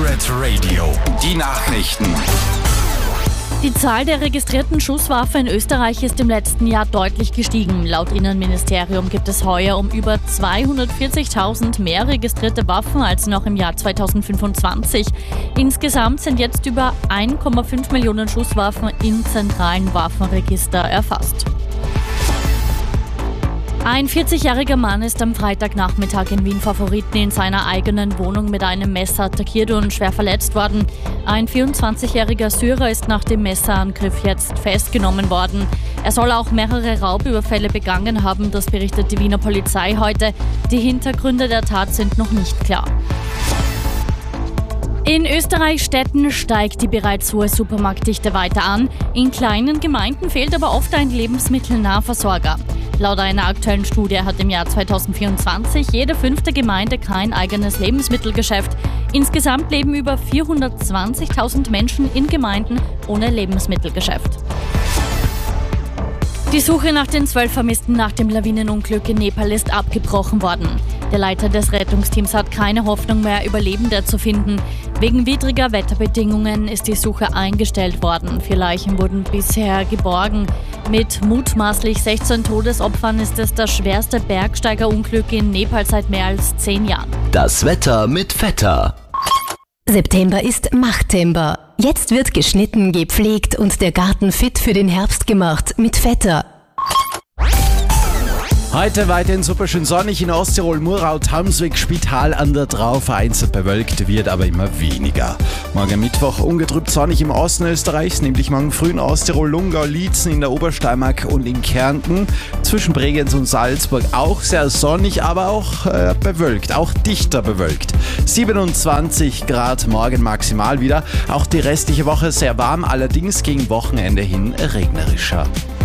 Pirate Radio, die Nachrichten. Die Zahl der registrierten Schusswaffen in Österreich ist im letzten Jahr deutlich gestiegen. Laut Innenministerium gibt es heuer um über 240.000 mehr registrierte Waffen als noch im Jahr 2025. Insgesamt sind jetzt über 1,5 Millionen Schusswaffen im zentralen Waffenregister erfasst. Ein 40-jähriger Mann ist am Freitagnachmittag in Wien Favoriten in seiner eigenen Wohnung mit einem Messer attackiert und schwer verletzt worden. Ein 24-jähriger Syrer ist nach dem Messerangriff jetzt festgenommen worden. Er soll auch mehrere Raubüberfälle begangen haben, das berichtet die Wiener Polizei heute. Die Hintergründe der Tat sind noch nicht klar. In Österreich-Städten steigt die bereits hohe Supermarktdichte weiter an. In kleinen Gemeinden fehlt aber oft ein Lebensmittelnahversorger. Laut einer aktuellen Studie hat im Jahr 2024 jede 5. Gemeinde kein eigenes Lebensmittelgeschäft. Insgesamt leben über 420.000 Menschen in Gemeinden ohne Lebensmittelgeschäft. Die Suche nach den 12 Vermissten nach dem Lawinenunglück in Nepal ist abgebrochen worden. Der Leiter des Rettungsteams hat keine Hoffnung mehr, Überlebende zu finden. Wegen widriger Wetterbedingungen ist die Suche eingestellt worden. 4 Leichen wurden bisher geborgen. Mit mutmaßlich 16 Todesopfern ist es das schwerste Bergsteigerunglück in Nepal seit mehr als 10 Jahren. Das Wetter mit Vetter. September ist Machttember. Jetzt wird geschnitten, gepflegt und der Garten fit für den Herbst gemacht mit Vetter. Heute weiterhin superschön sonnig in Osttirol, Murau, Tamsweg, Spital an der Drau, vereinzelt bewölkt, wird aber immer weniger. Morgen Mittwoch ungetrübt sonnig im Osten Österreichs, nämlich morgen früh in Osttirol, Lungau, Liezen, in der Obersteiermark und in Kärnten. Zwischen Bregenz und Salzburg auch sehr sonnig, aber auch bewölkt, auch dichter bewölkt. 27 Grad morgen maximal wieder. Auch die restliche Woche sehr warm, allerdings gegen Wochenende hin regnerischer.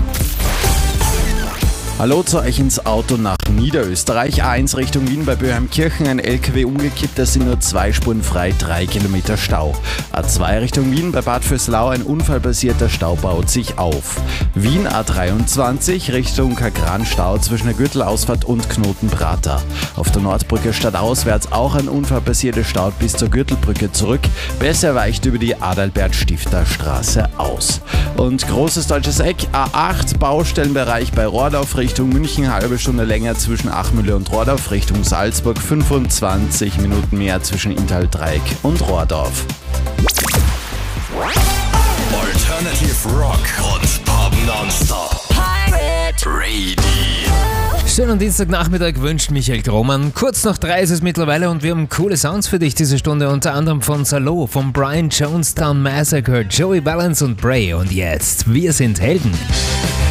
Hallo zu euch ins Auto nach Niederösterreich. A1 Richtung Wien bei Böheimkirchen, ein LKW umgekippt, es sind nur 2 Spuren frei, 3 Kilometer Stau. A2 Richtung Wien bei Bad Vöslau, ein unfallbasierter Stau baut sich auf. Wien A23 Richtung Kagran, Stau zwischen der Gürtelausfahrt und Knotenprater. Auf der Nordbrücke stadtauswärts auch ein unfallbasierter Stau bis zur Gürtelbrücke zurück. Besser weicht über die Adalbert-Stifter-Straße aus. Und großes deutsches Eck, A8 Baustellenbereich bei Rohrdorf Richtung München, halbe Stunde länger zwischen Achmühle und Rohrdorf, Richtung Salzburg 25 Minuten mehr zwischen Inntal-Dreieck und Rohrdorf. Alternative Rock und Pop Nonstop. Pirate Radio. Schönen Dienstagnachmittag wünscht Michael Grohmann. Kurz nach 3 ist es mittlerweile und wir haben coole Sounds für dich diese Stunde, unter anderem von Salo, von Brian Jonestown Massacre, Joey Balance und Bray. Und jetzt, wir sind Helden.